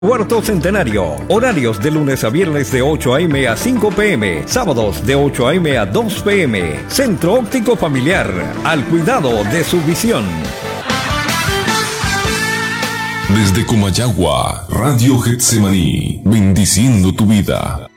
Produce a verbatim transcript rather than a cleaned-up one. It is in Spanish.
Cuarto Centenario. Horarios de lunes a viernes de ocho a eme a cinco pe eme. Sábados de ocho a eme a dos pe eme. Centro Óptico Familiar. Al cuidado de su visión. Desde Comayagua, Radio Getsemaní. Bendiciendo tu vida.